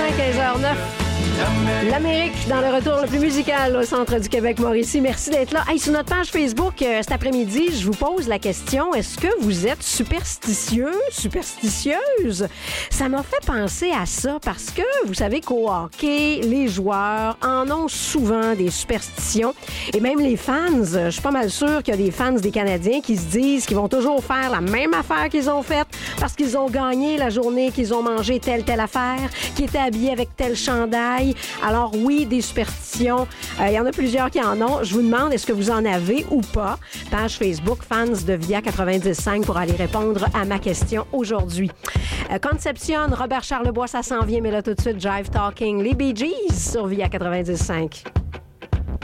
15h09. L'Amérique dans le retour le plus musical au centre du Québec, Mauricie. Merci d'être là. Hey, sur notre page Facebook, cet après-midi, je vous pose la question, est-ce que vous êtes superstitieuse? Ça m'a fait penser à ça parce que vous savez qu'au hockey, les joueurs en ont souvent des superstitions. Et même les fans, je suis pas mal sûre qu'il y a des fans des Canadiens qui se disent qu'ils vont toujours faire la même affaire qu'ils ont faite parce qu'ils ont gagné la journée qu'ils ont mangé telle affaire, qu'ils étaient habillés avec tel chandail. Alors oui, des superstitions. Il y en a plusieurs qui en ont. Je vous demande, est-ce que vous en avez ou pas? Page Facebook, fans de Via 90.5 pour aller répondre à ma question aujourd'hui. Conception, Robert Charlebois, ça s'en vient, mais là tout de suite, Jive Talking, les Bee Gees sur Via 90.5.